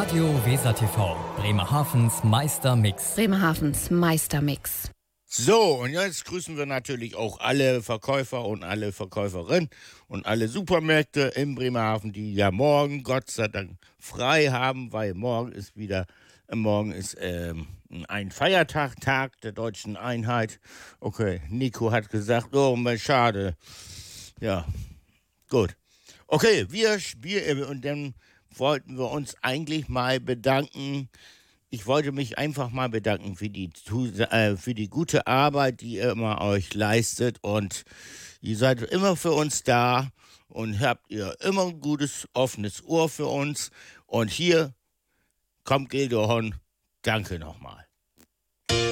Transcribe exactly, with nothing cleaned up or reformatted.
Radio Weser T V, Bremerhavens Meistermix. Bremerhavens Meistermix. So, und jetzt grüßen wir natürlich auch alle Verkäufer und alle Verkäuferinnen und alle Supermärkte in Bremerhaven, die ja morgen Gott sei Dank frei haben, weil morgen ist wieder, äh, morgen ist ähm, ein Feiertag, Tag der deutschen Einheit. Okay, Nico hat gesagt, oh, schade. Ja, gut. Okay, wir, wir und dann wollten wir uns eigentlich mal bedanken. Ich wollte mich einfach mal bedanken für die, äh, für die gute Arbeit, die ihr immer euch leistet. Und ihr seid immer für uns da und habt ihr immer ein gutes, offenes Ohr für uns. Und hier kommt Gildo Horn. Danke nochmal.